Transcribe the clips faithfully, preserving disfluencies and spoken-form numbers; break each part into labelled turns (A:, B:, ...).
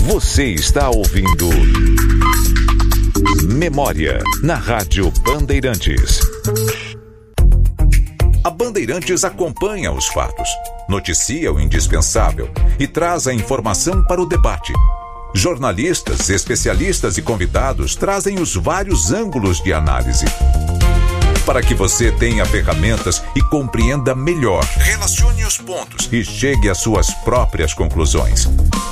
A: Você está ouvindo Memória, na Rádio Bandeirantes. A Bandeirantes acompanha os fatos, noticia o indispensável e traz a informação para o debate. Jornalistas, especialistas e convidados trazem os vários ângulos de análise, para que você tenha ferramentas e compreenda melhor, relacione os pontos e chegue às suas próprias conclusões.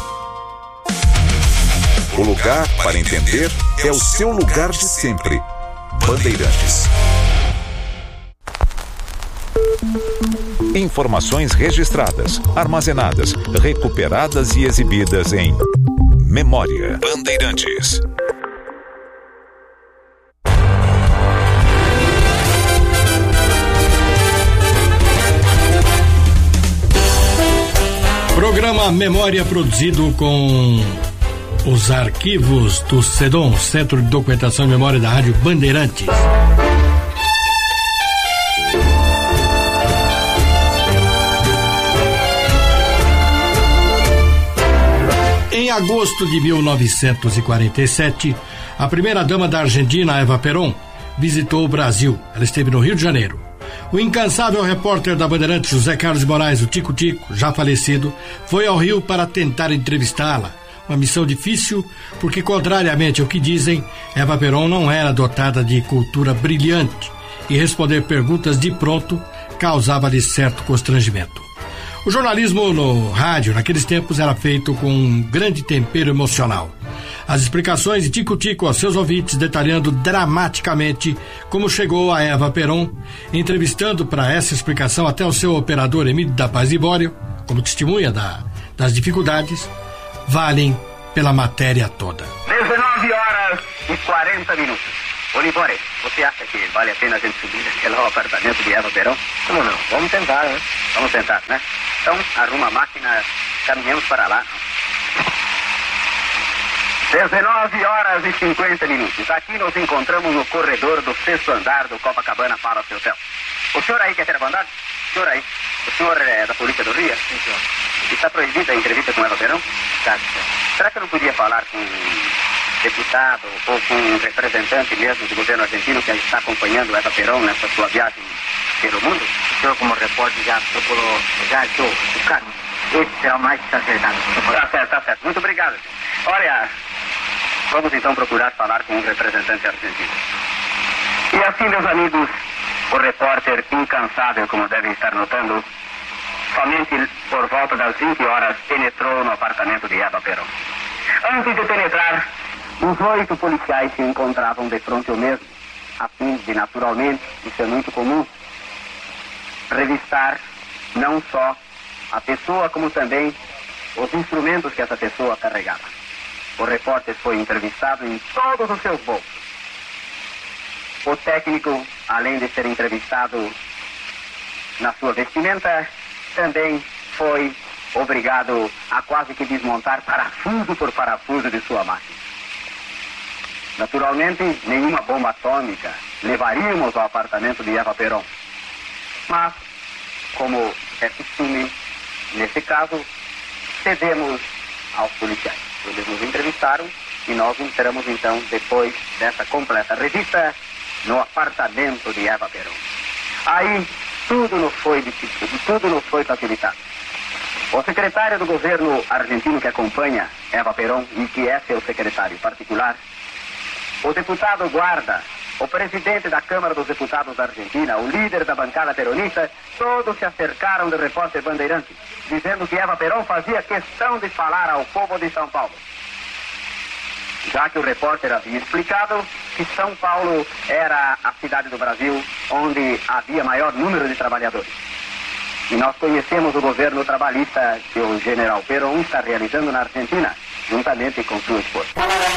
A: O lugar para entender é o seu lugar de sempre. Bandeirantes. Informações registradas, armazenadas, recuperadas e exibidas em Memória Bandeirantes.
B: Programa Memória produzido com os arquivos do CEDOM, Centro de Documentação e Memória da Rádio Bandeirantes. Em agosto de mil novecentos e quarenta e sete, a primeira-dama da Argentina, Eva Perón, visitou o Brasil. Ela esteve no Rio de Janeiro. O incansável repórter da Bandeirantes, José Carlos Moraes, o Tico Tico, já falecido, foi ao Rio para tentar entrevistá-la. Uma missão difícil, porque, contrariamente ao que dizem, Eva Perón não era dotada de cultura brilhante e responder perguntas de pronto causava-lhe certo constrangimento. O jornalismo no rádio, naqueles tempos, era feito com um grande tempero emocional. As explicações de Tico Tico aos seus ouvintes, detalhando dramaticamente como chegou a Eva Perón, entrevistando para essa explicação até o seu operador Emílio da Paz Libório, como testemunha da, das dificuldades, valem pela matéria toda.
C: dezenove horas e quarenta minutos. Olivore, você acha que vale a pena a gente subir até lá ao apartamento de Eva Perón? Como não? Vamos tentar, né? Vamos tentar, né? Então, arruma a máquina, caminhamos para lá. dezenove horas e cinquenta minutos. Aqui nos encontramos no corredor do sexto andar do Copacabana Palace Hotel. O senhor aí quer ter a bondade? O senhor aí. O senhor é da Polícia do Rio? Sim, senhor. Está proibida a entrevista com Eva Perón? Tá, senhor. Será que eu não podia falar com um deputado ou com um representante mesmo do governo argentino que está acompanhando Eva Perón nessa sua viagem pelo mundo? O senhor, como repórter, já procurou, já achou o caminho. Esse será o mais acertado. Tá certo, tá certo. Muito obrigado. Olha, vamos então procurar falar com um representante argentino. E assim, meus amigos, o repórter incansável, como devem estar notando, somente por volta das vinte horas penetrou no apartamento de Eva Perón. Antes de penetrar, os oito policiais se encontravam de frente ao mesmo, a fim de, naturalmente, isso é muito comum, revistar não só a pessoa, como também os instrumentos que essa pessoa carregava. O repórter foi entrevistado em todos os seus bolsos. O técnico, além de ser entrevistado na sua vestimenta, também foi obrigado a quase que desmontar parafuso por parafuso de sua máquina. Naturalmente, nenhuma bomba atômica levaríamos ao apartamento de Eva Perón. Mas, como é costume, nesse caso, cedemos aos policiais. Eles nos entrevistaram e nós entramos, então, depois dessa completa revista, no apartamento de Eva Perón. Aí, tudo nos foi decidido, tudo nos foi facilitado. O secretário do governo argentino que acompanha Eva Perón e que é seu secretário particular, o deputado Guarda, o presidente da Câmara dos Deputados da Argentina, o líder da bancada peronista, todos se acercaram de repórter Bandeirantes, dizendo que Eva Perón fazia questão de falar ao povo de São Paulo. Já que o repórter havia explicado que São Paulo era a cidade do Brasil onde havia maior número de trabalhadores. E nós conhecemos o governo trabalhista que o general Perón está realizando na Argentina, juntamente com sua esposa.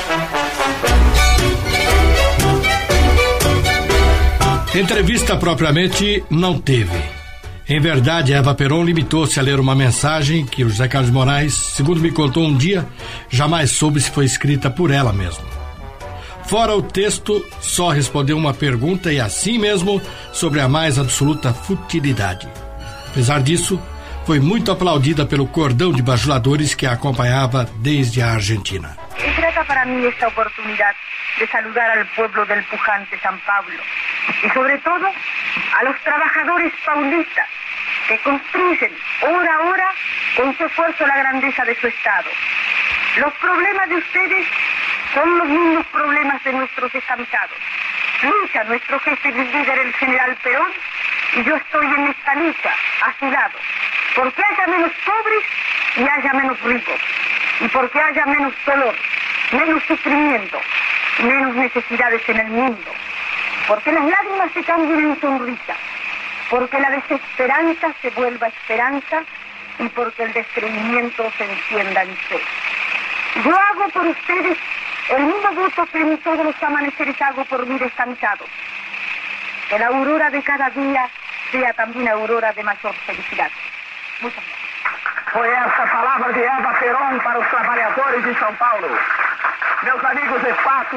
B: Entrevista propriamente não teve. Em verdade, Eva Perón limitou-se a ler uma mensagem que o José Carlos Moraes, segundo me contou um dia, jamais soube se foi escrita por ela mesma. Fora o texto, só respondeu uma pergunta e assim mesmo sobre a mais absoluta futilidade. Apesar disso, foi muito aplaudida pelo cordão de bajuladores que a acompanhava desde a Argentina.
D: Es grata para mí esta oportunidad de saludar al pueblo del pujante San Pablo y sobre todo a los trabajadores paulistas que construyen hora a hora con su esfuerzo la grandeza de su Estado. Los problemas de ustedes son los mismos problemas de nuestros descamisados. Lucha nuestro jefe y líder, el general Perón, y yo estoy en esta lucha a su lado, porque haya menos pobres y haya menos ricos, y porque haya menos dolor, menos sufrimiento, menos necesidades en el mundo, porque las lágrimas se cambien en sonrisa, porque la desesperanza se vuelva esperanza y porque el descreimiento se encienda en fe. Yo hago por ustedes el mismo voto que en todos los amaneceres hago por mi descansado. Que la aurora de cada día sea también aurora de mayor felicidad. Muchas gracias.
C: Foi essa palavra de Eva Perón para os trabalhadores de São Paulo. Meus amigos de fato,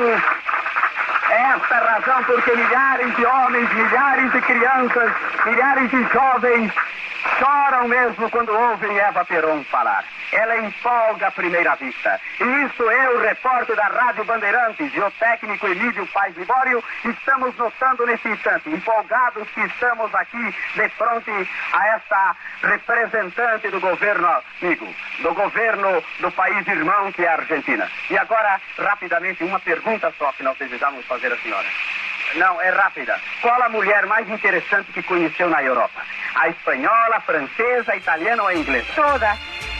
C: é essa a razão porque milhares de homens, milhares de crianças, milhares de jovens choram mesmo quando ouvem Eva Perón falar. Ela empolga à primeira vista. E isso eu, repórter da Rádio Bandeirantes, e o técnico Emílio Paes Libório, estamos notando nesse instante, empolgados que estamos aqui de frente a essa representante do governo amigo, do governo do país irmão que é a Argentina. E agora, rapidamente, uma pergunta só que nós desejamos fazer à senhora. Não, é rápida. Qual a mulher mais interessante que conheceu na Europa? A espanhola, a francesa, a italiana ou a inglesa?
D: Todas.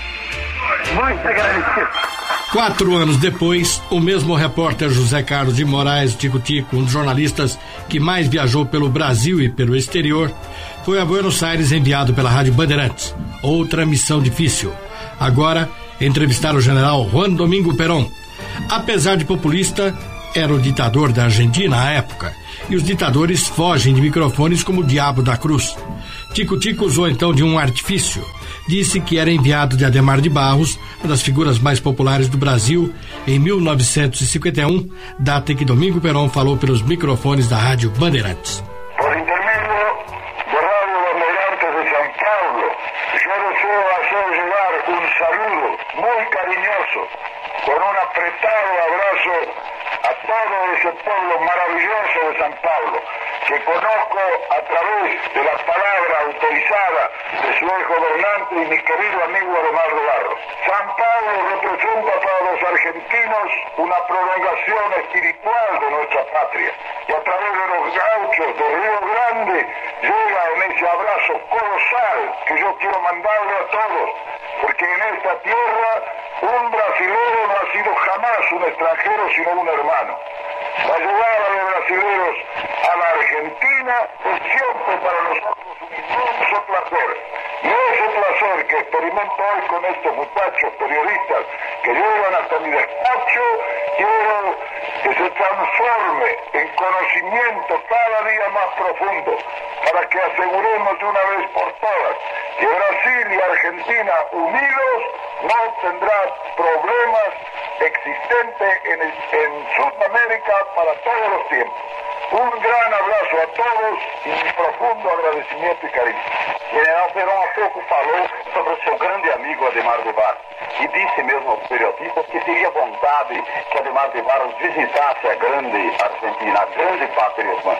C: Muito agradecido.
B: Quatro anos depois, o mesmo repórter José Carlos de Moraes Tico Tico, um dos jornalistas que mais viajou pelo Brasil e pelo exterior, foi a Buenos Aires enviado pela Rádio Bandeirantes. Outra missão difícil. Agora, entrevistar o general Juan Domingo Perón. Apesar de populista, era o ditador da Argentina à época, e os ditadores fogem de microfones como o diabo da cruz. Tico Tico usou então de um artifício. Disse que era enviado de Adhemar de Barros, uma das figuras mais populares do Brasil, em mil novecentos e cinquenta e um, data em que Domingo Perón falou pelos microfones da Rádio Bandeirantes.
E: Por intermedio de Radio Bandeirantes de São Paulo, yo deseo hacer llegar un saludo muy cariñoso, con un apretado abrazo a todo ese pueblo maravilloso de São Paulo, que conozco a través de la palabra autorizada de su ex gobernante y mi querido amigo Adhemar de Barros. São Paulo representa para los argentinos una prolongación espiritual de nuestra patria, y a través de los gauchos de Río Grande llega en ese abrazo colosal que yo quiero mandarle a todos, porque en esta tierra un brasilero no ha sido jamás un extranjero sino un hermano. La llegada de brasileños a la Argentina es siempre para nosotros un inmenso placer. Y ese placer que experimento hoy con estos muchachos periodistas que llegan hasta mi despacho, quiero que se transforme en conocimiento cada día más profundo, para que aseguremos de una vez por todas que Brasil y Argentina unidos no tendrán problemas existentes en, el, en Sudamérica para todos los tiempos. Un gran abraço a todos e um profundo agradecimento e carinho.
F: General Perón há pouco falou sobre o seu grande amigo Adhemar de Barros e disse mesmo aos periodistas que teria vontade que Adhemar de Barros visitasse a grande Argentina, a grande pátria irmã.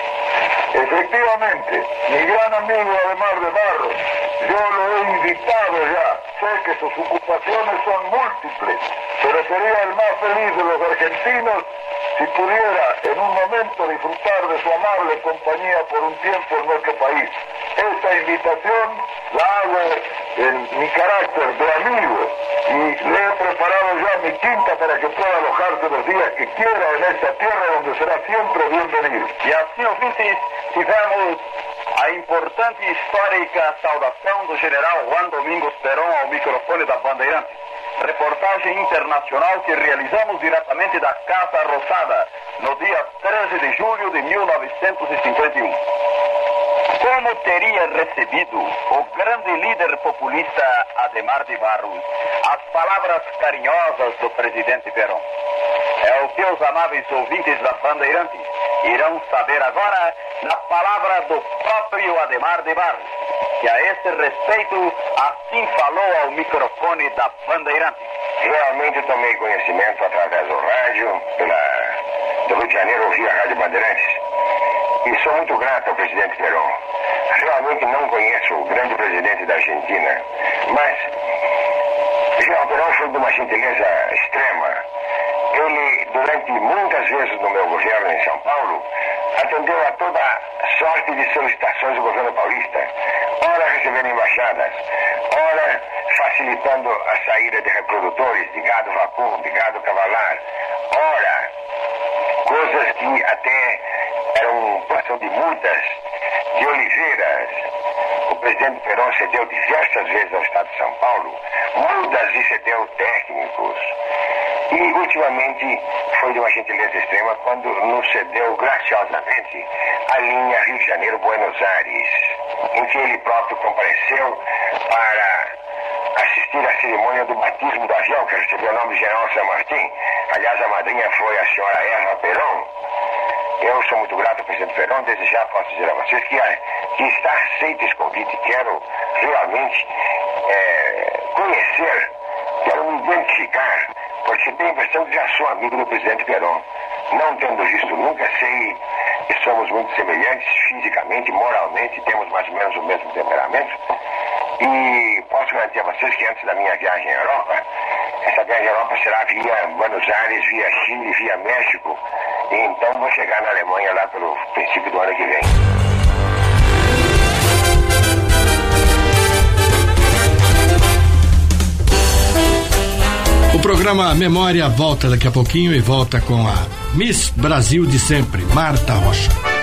E: Efectivamente, mi gran amigo Adhemar de Barros, yo lo he invitado ya. Sé que sus ocupaciones son múltiples, pero sería el más feliz de los argentinos si pudiera en un momento disfrutar de su amable compañía por un tiempo en nuestro país. Esta invitación la hago en mi carácter de amigo y le he preparado ya mi quinta para que pueda alojarse los días que quiera en esta tierra donde será siempre bienvenido.
F: E assim, ouvintes, tivemos a importante e histórica saudação do general Juan Domingos Perón ao microfone da Bandeirantes. Reportagem internacional que realizamos diretamente da Casa Rosada, no dia treze de julho de mil novecentos e cinquenta e um. Como teria recebido o grande líder populista Adhemar de Barros as palavras carinhosas do presidente Perón? É o que os amáveis ouvintes da Bandeirantes irão saber agora na palavra do próprio Adhemar de Barros, que a esse respeito assim falou ao microfone da Bandeirantes.
E: Realmente tomei conhecimento através do rádio, pela, do Rio de Janeiro, ouvi a Rádio Bandeirantes. E sou muito grato ao presidente Perón. Realmente não conheço o grande presidente da Argentina, mas General Perón foi de uma gentileza extrema. Ele, durante muitas vezes no meu governo em São Paulo, atendeu a toda sorte de solicitações do governo paulista, ora recebendo embaixadas, ora facilitando a saída de reprodutores de gado vacuno, de gado cavalar, ora coisas que até eram porção de multas, de oliveiras. O presidente Perón cedeu diversas vezes ao Estado de São Paulo, mudas e cedeu técnicos. E, ultimamente, foi de uma gentileza extrema quando nos cedeu graciosamente a linha Rio de Janeiro-Buenos Aires, em que ele próprio compareceu para assistir à cerimônia do batismo do avião, que recebeu o nome de General San Martín. Aliás, a madrinha foi a senhora Eva Perón. Eu sou muito grato ao presidente Perón. Desde já posso dizer a vocês que, que está aceito esse convite. Quero realmente é, conhecer, quero me identificar, porque tenho a impressão que já sou amigo do presidente Perón. Não tendo visto nunca, sei que somos muito semelhantes fisicamente, moralmente, temos mais ou menos o mesmo temperamento. E posso garantir a vocês que antes da minha viagem à Europa, essa viagem à Europa será via Buenos Aires, via Chile, via México. E então vou chegar na Alemanha lá pelo princípio do ano que vem.
B: O programa Memória volta daqui a pouquinho e volta com a Miss Brasil de sempre, Marta Rocha.